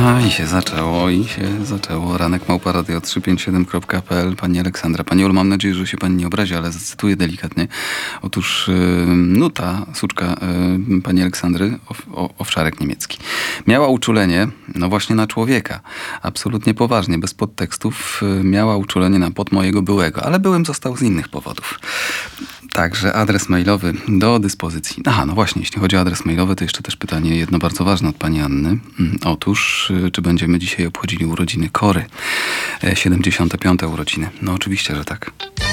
I się zaczęło. Ranek małpa radio357.pl. Pani Aleksandra. Pani Olu, mam nadzieję, że się pani nie obrazi, ale zacytuję delikatnie. Otóż nuta, suczka pani Aleksandry, owczarek niemiecki, miała uczulenie, no właśnie na człowieka. Absolutnie poważnie, bez podtekstów. Miała uczulenie na pot mojego byłego, ale byłem został z innych powodów. Także adres mailowy do dyspozycji. Aha, no właśnie, jeśli chodzi o adres mailowy, to jeszcze też pytanie jedno bardzo ważne od pani Anny. Otóż, czy będziemy dzisiaj obchodzili urodziny Kory? 75. urodziny. No oczywiście, że tak.